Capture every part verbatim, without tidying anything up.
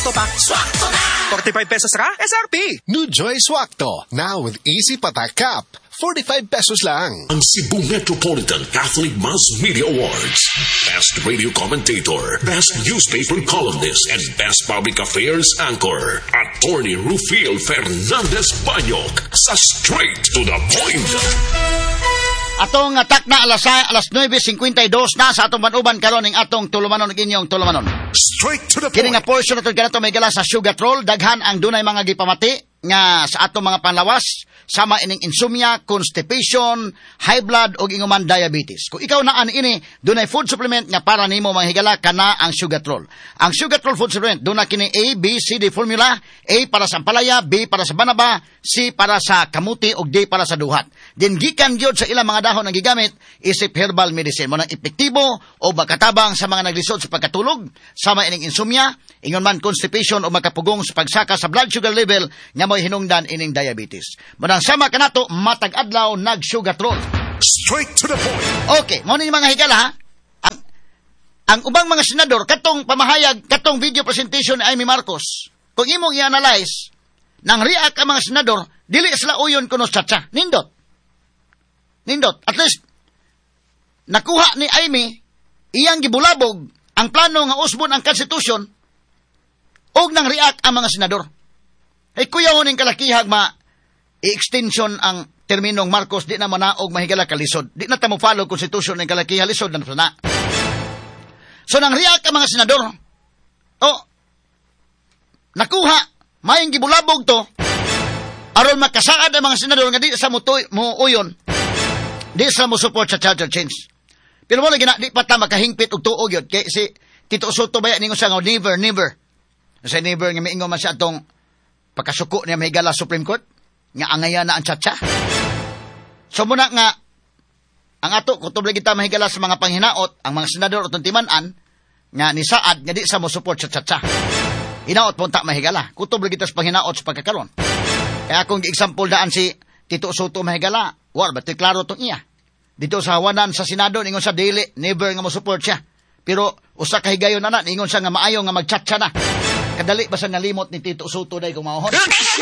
Swakto pa. Swakto na! forty-five pesos ra? S R P! New Joy Swakto, now with Easy Patak Cup. forty-five pesos lang. Ang Cebu Metropolitan Catholic Mass Media Awards. Best Radio Commentator, Best Newspaper Columnist, and Best Public Affairs Anchor. Attorney Rufil Fernandez Banyok sa Straight to the Point. Atong atak na alas, alas nine fifty-two na sa atong manuban karon ning atong tulumanon ng inyong tulumanon. Straight to the Point. Kini nga portion nato ganato may gala sa sugar troll, daghan ang dunay mga gipamati nga sa atong mga panlawas sama ining insomnia, constipation, high blood ug inguman diabetes. Kung ikaw naa ini, dunay food supplement nga para nimo manghigala kana ang sugar troll. Ang sugar troll food supplement duna kini A, B, C, D formula. A para sa ampalaya, B para sa banaba, C para sa kamuti ug D para sa duhat. Din gikan gyud sa ilang mga dahon nga gigamit isip herbal medicine mo nang epektibo o makatabang sa mga naglisod sa pagkatulog, sama ining insomnia, ingon man constipation o makapugong sa pagsaka sa blood sugar level nga mo'y hinungdan ining diabetes. Manang sama kanato matag adlaw nag sugar troll. Straight to the point. Okay, mo ni mga higala ha. Ang ang ubang mga senador katong pamahayag katong video presentation ni Amy Marcos. Kung imong i-analyze nang react ang mga senador, dili sila uyon kuno tsatsa. Nindot. Nindot. At least nakuha ni Amy iyang gibulabog ang plano nga usbon ang konstitusyon og nang react ang mga senador. Ay kuya huning kalakihag ma i-extension ang terminong Marcos di na manaog mahigala kalisod. Di na ta mo follow konstitusyon ng kalakihag lisod na sana. So nang react ang mga senador. Oh, nakuha mayang gibulabog to aron makasaad ang mga senador nga di sa mo uyon. Di sa mo support sa charter change. Pero mo lagi na di pa ta makahingpit og tuog yun. Kaya si Tito Soto baya ningon sa nga never, never. Sa never nga maingon man siya atong pagkasuko niya mahigala Supreme Court nga angaya na ang tsatsa. So muna nga ang ato kutob lagi ta mahigala sa mga panghinaot ang mga senador utong timan-an nga ni saad nga di sa mo support sa tsatsa. Hinaot po ta mahigala. Kutob lagi ta sa panghinaot sa pagkakaron. Kaya akong example daan si Tito Soto mahigala. War, ba't klaro itong iya? Dito sa hawanan sa Senado, ningon sa dili, never nga mo support siya. Pero, usa kahigayon na na, ningon siya nga maayo nga magtsatsa na. Kadali ba sa nalimot ni Tito Soto dahi kung mauhon?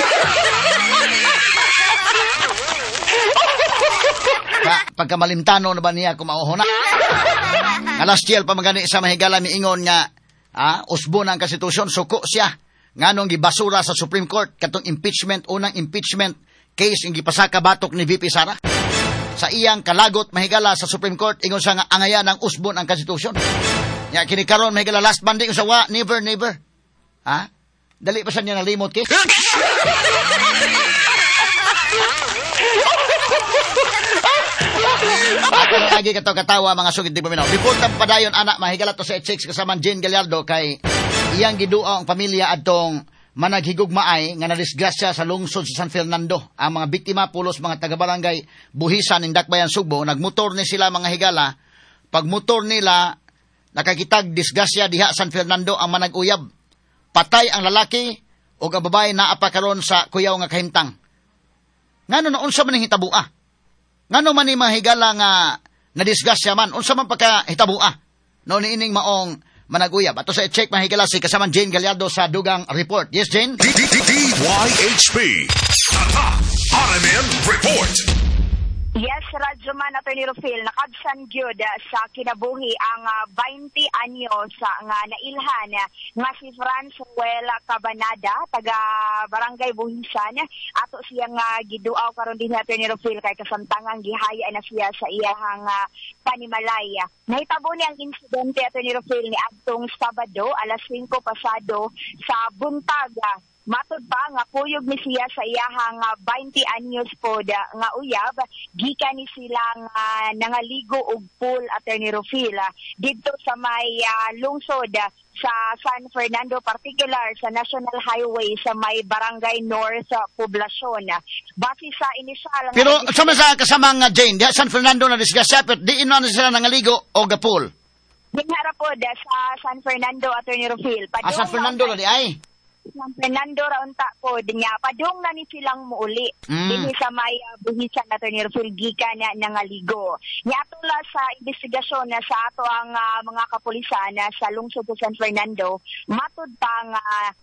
Pa, pagkamalimtano na ba niya kung mauhon na? Nga last year, pamagani sa mahigala, miingon nga, ah, usbo ng konstitusyon, suko siya. Nga nung gibasura sa Supreme Court, katong impeachment, unang impeachment, case yung gipasaka batok ni V P Sara. Sa iyang kalagot mahigala sa Supreme Court, ingon siya nga angaya ng usbon ang konstitusyon. Ya kinikaron mahigala last Monday sa wa, never, never. Ha? Dali pa sa niya nalimot kay. Ako lagi kato katawa mga sugid di paminaw. Before tang padayon anak mahigala to sa H six kasama Jane Gallardo kay iyang giduo ang pamilya adtong managhigugmaay nga nadisgrasya sa lungsod sa San Fernando. Ang mga biktima pulos mga taga-barangay Buhisan ning Dakbayan Sugbo, nagmotor ni sila mga higala. Pag motor nila nakakitag disgrasya diha San Fernando ang manag-uyab. Patay ang lalaki ug ang babae naa pa karon sa kuyaw nga kahimtang. Ngano na unsa man ning hitabua? Ngano man ni mga higala nga nadisgrasya man unsa man pagka hitabua? No niining maong manag-uyab. Ato sa check mahigala si kasamang Jane Gallardo sa Dugang Report. Yes, Jane? D Y H P Tata R M N Report. Yes, Radyo Man, Attorney Rufil, nakabsan gyud sa kinabuhi ang uh, twenty anyos uh, nga nailhan uh, nga si Franzuel Cabanada, taga Barangay Buhisan. Ato siyang uh, giduaw karon din Attorney Rufil kay kasamtangang gihaya na siya sa iyang uh, panimalay. Nahitabo ni ang insidente Attorney Rufil ni adtong Sabado, alas singko pasado sa buntag. Matod pa nga kuyog ni siya sa iyahang uh, twenty anyos pod uh, nga uyab, gikan ni silang uh, nangaligo og pool Attorney Rufil uh, didto sa may uh, lungsod uh, sa San Fernando, particular sa National Highway sa may Barangay North uh, Poblacion. Uh, base sa inisyal pero sa sa kasamang uh, Jane, di San Fernando na disgrasya pero di ino na sila nangaligo og pool. Dinhara pod uh, sa San Fernando Attorney Rufil. Ah, San Fernando na di ay. San Fernando raunta po niya padung na ni silang muuli mm. din sa may uh, Buhisan na Attorney Rufil gikan na nangaligo nya atula sa investigasyon na sa ato ang uh, mga kapulisan uh, sa lungsod sa San Fernando matud pa nga uh,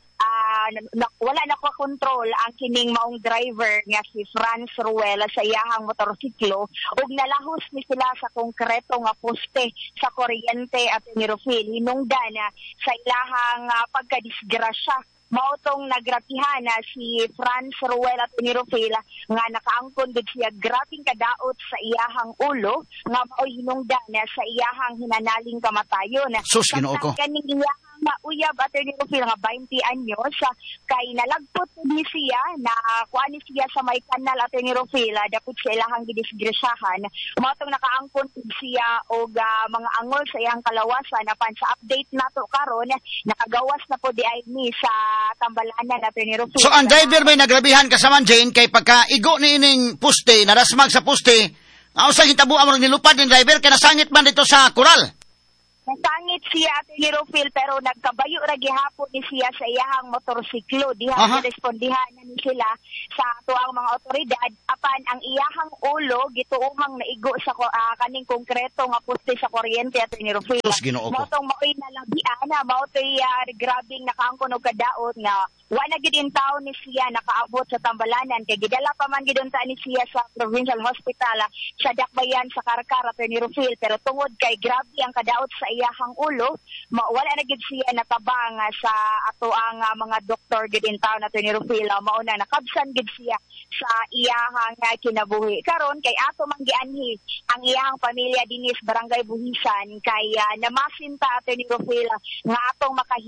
uh, na, wala na ko control ang kining maong driver nga si Franz Ruel sa iyahang motorsiklo ug nalahos ni sila sa konkreto nga poste sa kuryente at Rufil hinungdan uh, sa ilahang uh, pagkadisgrasya. Mautong nagrapihan na si Franz Ruel at Rufil nga nakaangkon gud siya grabing kadaot sa iyahang ulo nga maoy hinungdan na sa iyahang hinanaling kamatayon. Sus, Ginoo ko. Kaning iyahang mauyab at Rufil nga twenty anyos kay nalagpot ni siya na kuan ni siya sa may kanal at Rufil dapit sa ilahang gidisgresahan. Mautong nakaangkon gud siya og uh, mga angol sa iyang kalawasan apan sa update nato karon nakagawas na po di ay ni sa tambalanan at Rufil. So ang driver may nagrabihan kasaman Jane kay pagka-igo ni ining poste, narasmag sa poste, ang sa hitabuan mo nilupad ng driver kay nasangit man dito sa koral. Nasangit siya at Rufil pero nagkabayo ra gihapon ni siya sa iyahang motorsiklo. Diha Aha. respondihan na ni sila sa tuang mga otoridad apan ang iyahang ulo gituumang naigo sa uh, kaning konkreto nga poste sa kuryente at Rufil. Sus, Ginoo ko. Motong maoy nalabian na maotoy uh, grabing nakaangkon og kadaot nga wa na gid in taon ni siya nakaabot sa tambalanan kay gidala pa man gid unta ni siya sa provincial hospital uh, sa Dakbayan sa Karkar at Rufil pero tungod kay grabe ang kadaot sa iyahang ulo ma- wala na gid siya natabang uh, sa ato ang uh, mga doktor gid in taon at Rufil uh, mao na nakabsan gid siya sa iyahang uh, kinabuhi karon kay ato man gianhi ang iyahang pamilya dinis Barangay Buhisan kay uh, namasinta at Rufil uh, nga atong makahi